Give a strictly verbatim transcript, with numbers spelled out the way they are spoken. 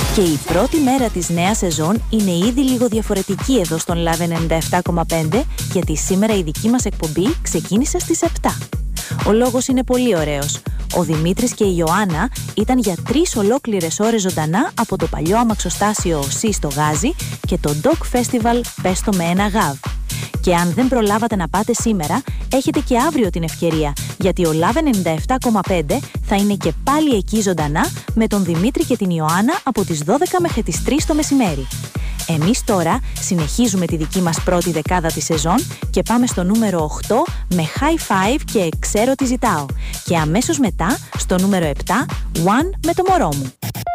Και η πρώτη μέρα της νέας σεζόν είναι ήδη λίγο διαφορετική εδώ στον Love ενενήντα επτά κόμμα πέντε, γιατί σήμερα η δική μας εκπομπή ξεκίνησε στις επτά. Ο λόγος είναι πολύ ωραίος. Ο Δημήτρης και η Ιωάννα ήταν για τρεις ολόκληρες ώρες ζωντανά από το παλιό αμαξοστάσιο ΟΣΥ στο Γάζι και το Dog Festival Πες το με ένα γαβ. Και αν δεν προλάβατε να πάτε σήμερα, έχετε και αύριο την ευκαιρία, γιατί ο Love ενενήντα επτά κόμμα πέντε θα είναι και πάλι εκεί ζωντανά με τον Δημήτρη και την Ιωάννα από τις δώδεκα μέχρι τις τρεις το μεσημέρι. Εμείς τώρα συνεχίζουμε τη δική μας πρώτη δεκάδα της σεζόν και πάμε στο νούμερο οκτώ με High Five και Ξέρω τι ζητάω. Και αμέσως μετά στο νούμερο επτά One με το μωρό μου.